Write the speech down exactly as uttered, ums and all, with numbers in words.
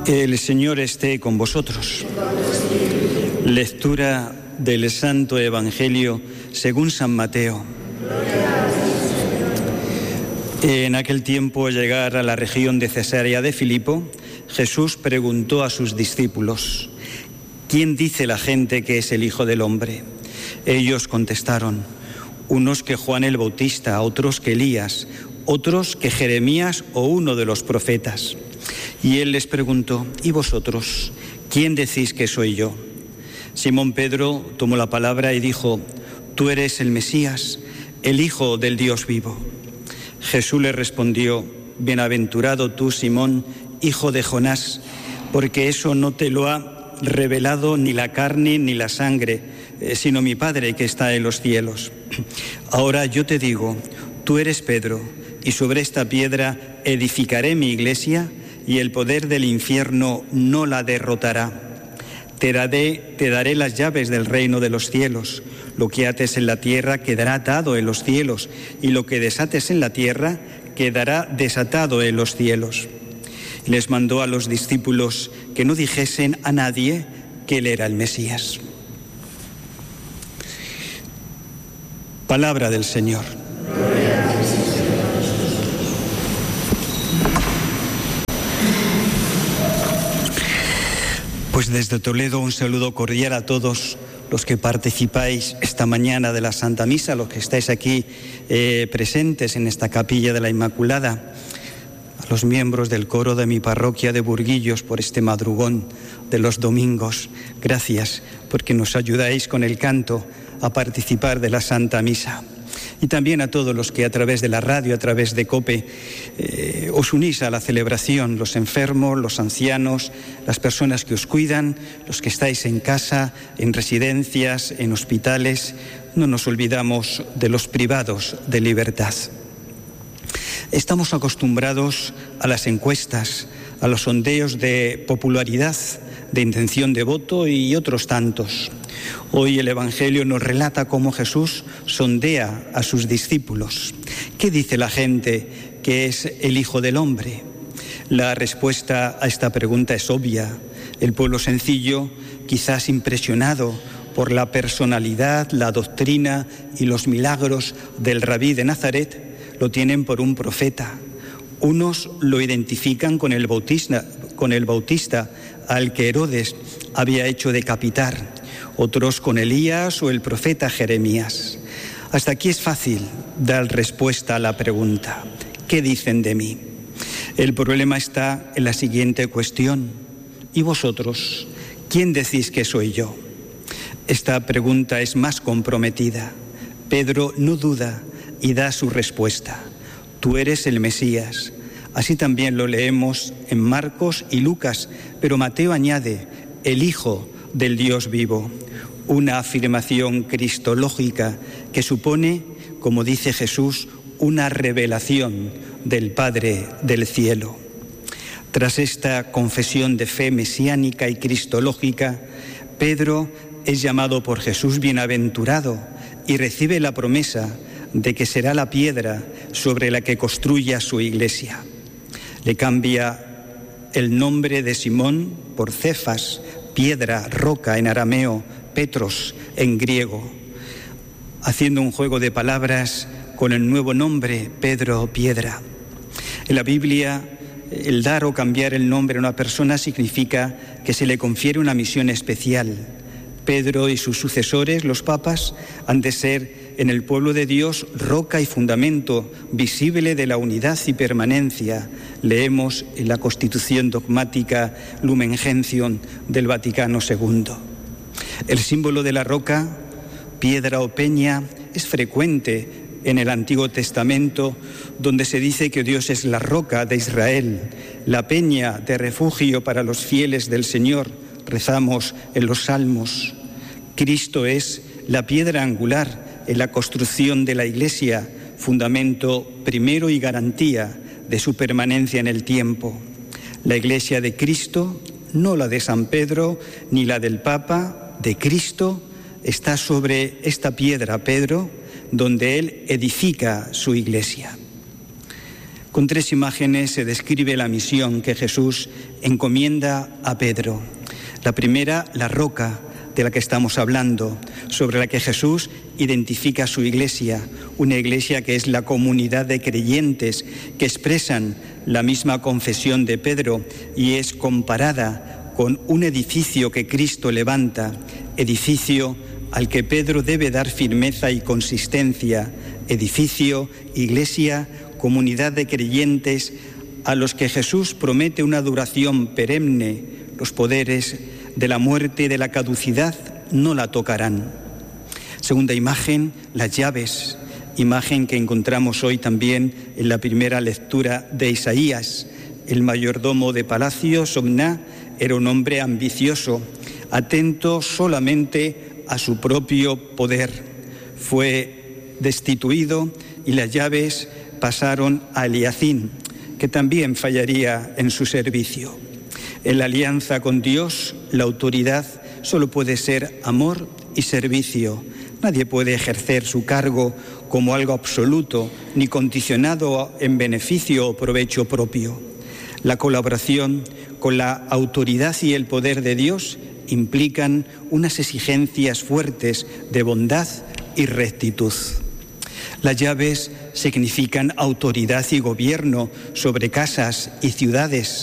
El Señor esté con vosotros. Lectura del Santo Evangelio según San Mateo. En aquel tiempo, al llegar a la región de Cesarea de Filipo, Jesús preguntó a sus discípulos: ¿quién dice la gente que es el Hijo del Hombre? Ellos contestaron: unos que Juan el Bautista, otros que Elías, otros que Jeremías o uno de los profetas. Y él les preguntó: ¿y vosotros? ¿Quién decís que soy yo? Simón Pedro tomó la palabra y dijo: tú eres el Mesías, el Hijo del Dios vivo. Jesús le respondió: bienaventurado tú, Simón, hijo de Jonás, porque eso no te lo ha revelado ni la carne ni la sangre, sino mi Padre que está en los cielos. Ahora yo te digo, tú eres Pedro, y sobre esta piedra edificaré mi iglesia, y el poder del infierno no la derrotará. Te daré, te daré las llaves del reino de los cielos. Lo que ates en la tierra quedará atado en los cielos, y lo que desates en la tierra quedará desatado en los cielos. Les mandó a los discípulos que no dijesen a nadie que él era el Mesías. Palabra del Señor. Pues desde Toledo un saludo cordial a todos los que participáis esta mañana de la Santa Misa, los que estáis aquí eh, presentes en esta capilla de la Inmaculada, a los miembros del coro de mi parroquia de Burguillos por este madrugón de los domingos. Gracias porque nos ayudáis con el canto a participar de la Santa Misa. Y también a todos los que a través de la radio, a través de COPE, eh, os unís a la celebración, los enfermos, los ancianos, las personas que os cuidan, los que estáis en casa, en residencias, en hospitales. No nos olvidamos de los privados de libertad. Estamos acostumbrados a las encuestas, a los sondeos de popularidad, de intención de voto y otros tantos. Hoy el Evangelio nos relata cómo Jesús sondea a sus discípulos. ¿Qué dice la gente que es el Hijo del Hombre? La respuesta a esta pregunta es obvia. El pueblo sencillo, quizás impresionado por la personalidad, la doctrina y los milagros del Rabí de Nazaret, lo tienen por un profeta. Unos lo identifican con el Bautista, con el Bautista al que Herodes había hecho decapitar, otros con Elías o el profeta Jeremías. Hasta aquí es fácil dar respuesta a la pregunta: ¿qué dicen de mí? El problema está en la siguiente cuestión: ¿y vosotros? ¿Quién decís que soy yo? Esta pregunta es más comprometida. Pedro no duda y da su respuesta: tú eres el Mesías. Así también lo leemos en Marcos y Lucas, pero Mateo añade: el Hijo del Dios vivo. Una afirmación cristológica que supone, como dice Jesús, una revelación del Padre del cielo. Tras esta confesión de fe mesiánica y cristológica, Pedro es llamado por Jesús bienaventurado y recibe la promesa de que será la piedra sobre la que construya su iglesia. Le cambia el nombre de Simón por Cefas, piedra, roca en arameo, Petros en griego, haciendo un juego de palabras con el nuevo nombre, Pedro, piedra. En la Biblia, el dar o cambiar el nombre a una persona significa que se le confiere una misión especial. Pedro y sus sucesores, los papas, han de ser en el pueblo de Dios roca y fundamento visible de la unidad y permanencia. Leemos en la Constitución dogmática Lumen Gentium del Vaticano segundo. El símbolo de la roca, piedra o peña, es frecuente en el Antiguo Testamento, donde se dice que Dios es la roca de Israel, la peña de refugio para los fieles del Señor. Rezamos en los Salmos. Cristo es la piedra angular en la construcción de la Iglesia, fundamento primero y garantía de su permanencia en el tiempo. La Iglesia de Cristo, no la de San Pedro ni la del Papa, de Cristo, está sobre esta piedra, Pedro, donde Él edifica su Iglesia. Con tres imágenes se describe la misión que Jesús encomienda a Pedro. La primera, la roca de la que estamos hablando, sobre la que Jesús identifica a su iglesia, una iglesia que es la comunidad de creyentes que expresan la misma confesión de Pedro y es comparada con un edificio que Cristo levanta, edificio al que Pedro debe dar firmeza y consistencia, edificio, iglesia, comunidad de creyentes a los que Jesús promete una duración perenne. Los poderes de la muerte y de la caducidad no la tocarán. Segunda imagen, las llaves, imagen que encontramos hoy también en la primera lectura de Isaías. El mayordomo de palacio, Somná, era un hombre ambicioso, atento solamente a su propio poder. Fue destituido y las llaves pasaron a Eliacín, que también fallaría en su servicio. En la alianza con Dios, la autoridad solo puede ser amor y servicio. Nadie puede ejercer su cargo como algo absoluto, ni condicionado en beneficio o provecho propio. La colaboración con la autoridad y el poder de Dios implican unas exigencias fuertes de bondad y rectitud. Las llaves significan autoridad y gobierno sobre casas y ciudades.